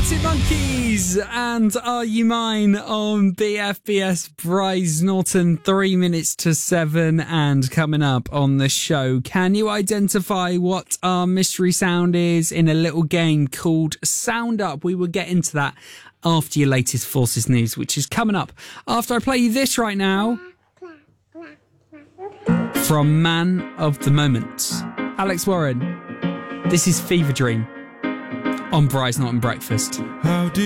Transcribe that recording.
Arctic Monkeys and Are You Mine on BFBS Bryce Norton, 3 minutes to 7. And coming up on the show, can you identify what our mystery sound is in a little game called Sound Up? We will get into that after your latest Forces news, which is coming up after I play you this right now from Man of the Moment, Alex Warren. This is Fever Dream on Bryce Norton Breakfast. How did